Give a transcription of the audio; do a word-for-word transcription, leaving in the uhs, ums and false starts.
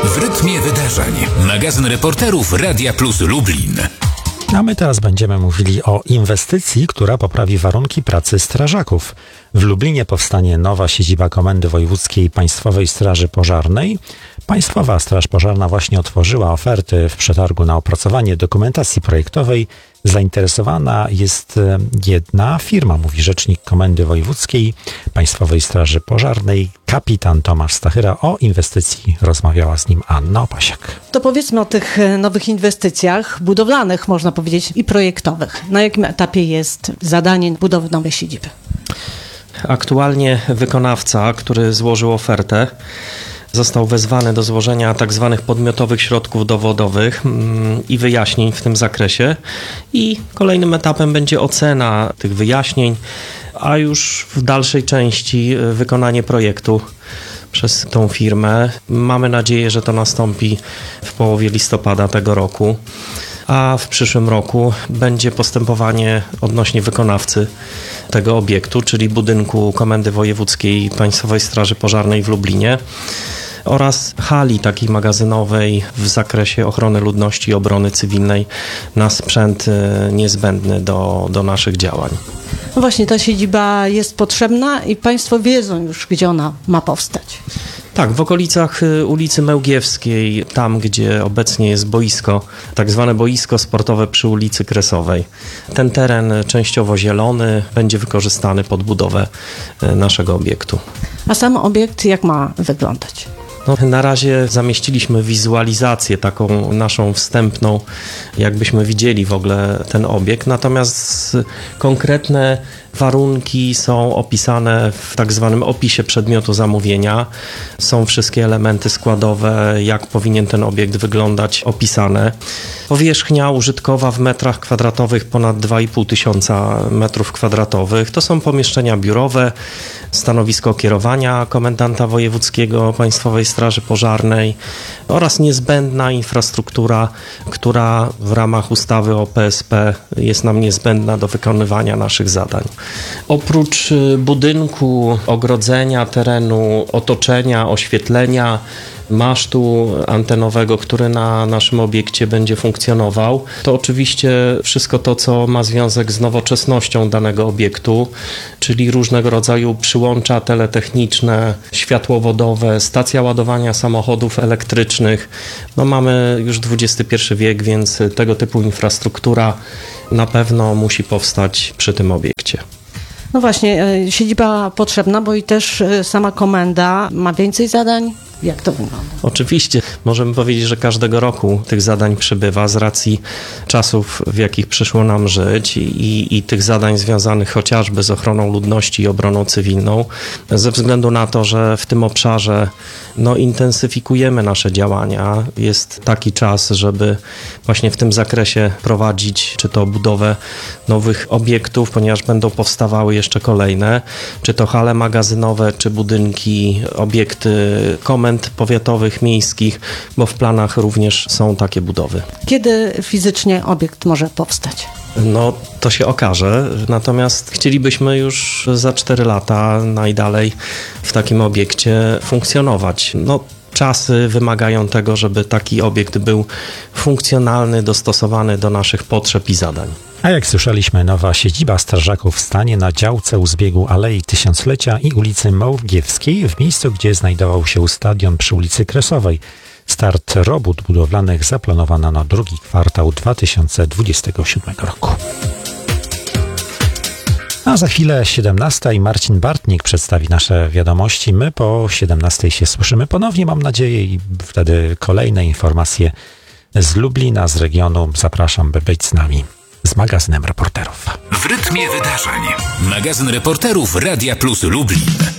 W rytmie wydarzeń. Magazyn reporterów Radia Plus Lublin. A my teraz będziemy mówili o inwestycji, która poprawi warunki pracy strażaków. W Lublinie powstanie nowa siedziba Komendy Wojewódzkiej Państwowej Straży Pożarnej. Państwowa Straż Pożarna właśnie otworzyła oferty w przetargu na opracowanie dokumentacji projektowej. Zainteresowana jest jedna firma, mówi rzecznik Komendy Wojewódzkiej Państwowej Straży Pożarnej, kapitan Tomasz Stachyra. O inwestycji rozmawiała z nim Anna Opasiak. To powiedzmy o tych nowych inwestycjach budowlanych, można powiedzieć, i projektowych. Na jakim etapie jest zadanie budowy nowej siedziby? Aktualnie wykonawca, który złożył ofertę, został wezwany do złożenia tak zwanych podmiotowych środków dowodowych i wyjaśnień w tym zakresie. I kolejnym etapem będzie ocena tych wyjaśnień, a już w dalszej części wykonanie projektu przez tą firmę. Mamy nadzieję, że to nastąpi w połowie listopada tego roku. A w przyszłym roku będzie postępowanie odnośnie wykonawcy tego obiektu, czyli budynku Komendy Wojewódzkiej Państwowej Straży Pożarnej w Lublinie oraz hali takiej magazynowej w zakresie ochrony ludności i obrony cywilnej na sprzęt niezbędny do, do naszych działań. No właśnie, ta siedziba jest potrzebna i Państwo wiedzą już, gdzie ona ma powstać. Tak, w okolicach ulicy Mełgiewskiej, tam gdzie obecnie jest boisko, tak zwane boisko sportowe przy ulicy Kresowej. Ten teren częściowo zielony będzie wykorzystany pod budowę naszego obiektu. A sam obiekt jak ma wyglądać? No, na razie zamieściliśmy wizualizację taką naszą wstępną, jakbyśmy widzieli w ogóle ten obiekt, natomiast konkretne warunki są opisane w tak zwanym opisie przedmiotu zamówienia. Są wszystkie elementy składowe, jak powinien ten obiekt wyglądać, opisane. Powierzchnia użytkowa w metrach kwadratowych ponad dwa i pół tysiąca metrów kwadratowych. To są pomieszczenia biurowe, stanowisko kierowania komendanta wojewódzkiego Państwowej Straży Pożarnej oraz niezbędna infrastruktura, która w ramach ustawy o P S P jest nam niezbędna do wykonywania naszych zadań. Oprócz budynku, ogrodzenia, terenu, otoczenia, oświetlenia, masztu antenowego, który na naszym obiekcie będzie funkcjonował, to oczywiście wszystko to, co ma związek z nowoczesnością danego obiektu, czyli różnego rodzaju przyłącza teletechniczne, światłowodowe, stacja ładowania samochodów elektrycznych. No mamy już dwudziesty pierwszy wiek, więc tego typu infrastruktura na pewno musi powstać przy tym obiekcie. No właśnie, siedziba potrzebna, bo i też sama komenda ma więcej zadań. Jak to wygląda? Oczywiście. Możemy powiedzieć, że każdego roku tych zadań przybywa z racji czasów, w jakich przyszło nam żyć i, i tych zadań związanych chociażby z ochroną ludności i obroną cywilną. Ze względu na to, że w tym obszarze no, intensyfikujemy nasze działania. Jest taki czas, żeby właśnie w tym zakresie prowadzić czy to budowę nowych obiektów, ponieważ będą powstawały jeszcze kolejne, czy to hale magazynowe, czy budynki, obiekty komend powiatowych, miejskich, bo w planach również są takie budowy. Kiedy fizycznie obiekt może powstać? No, to się okaże, natomiast chcielibyśmy już za cztery lata najdalej w takim obiekcie funkcjonować. No, czasy wymagają tego, żeby taki obiekt był funkcjonalny, dostosowany do naszych potrzeb i zadań. A jak słyszeliśmy, nowa siedziba strażaków stanie na działce u zbiegu Alei Tysiąclecia i ulicy Mełgiewskiej, w miejscu, gdzie znajdował się stadion przy ulicy Kresowej. Start robót budowlanych zaplanowano na drugi kwartał dwa tysiące dwudziestego siódmego roku. A za chwilę siedemnasta i Marcin Bartnik przedstawi nasze wiadomości. My po siedemnastej się słyszymy ponownie, mam nadzieję, i wtedy kolejne informacje z Lublina, z regionu. Zapraszam, by być z nami, z magazynem reporterów. W rytmie wydarzeń. Magazyn reporterów Radia Plus Lublin.